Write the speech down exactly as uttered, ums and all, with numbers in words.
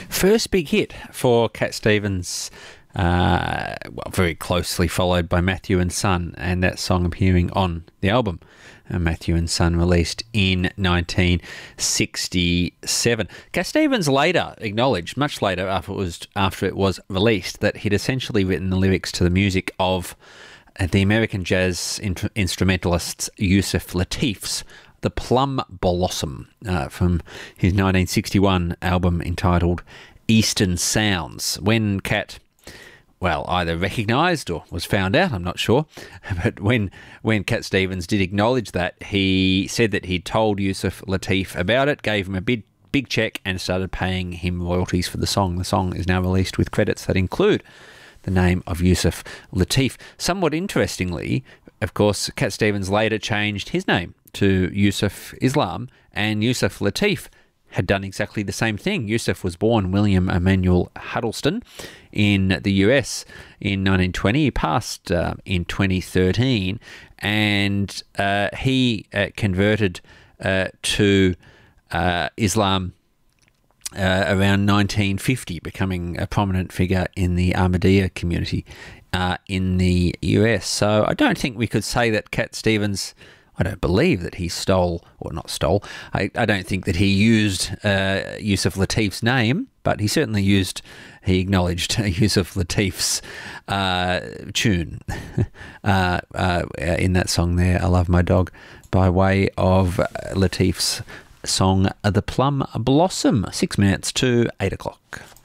First big hit for Cat Stevens, uh, well, very closely followed by Matthew and Son, and that song appearing on the album. Uh, Matthew and Son released in nineteen sixty-seven. Cat Stevens later acknowledged, much later after it was after it was released, that he'd essentially written the lyrics to the music of uh, the American jazz in- instrumentalist Yusef Lateef's The Plum Blossom uh, from his nineteen sixty-one album entitled Eastern Sounds. When Cat, well, either recognised or was found out, I'm not sure, but when when Cat Stevens did acknowledge that, he said that he'd told Yusef Lateef about it, gave him a big, big check and started paying him royalties for the song. The song is now released with credits that include the name of Yusef Lateef. Somewhat interestingly, of course, Cat Stevens later changed his name to Yusuf Islam, and Yusef Lateef had done exactly the same thing. Yusuf was born William Emanuel Huddleston in the U S in nineteen twenty. He passed uh, in twenty thirteen, and uh, he uh, converted uh, to uh, Islam uh, around nineteen fifty, becoming a prominent figure in the Ahmadiyya community uh, in the U S. So I don't think we could say that Cat Stevens... I don't believe that he stole, or not stole, I, I don't think that he used uh, Yusef Lateef's name, but he certainly used, he acknowledged Yusef Lateef's uh, tune uh, uh, in that song there, I Love My Dog, by way of Lateef's song The Plum Blossom. Six minutes to eight o'clock.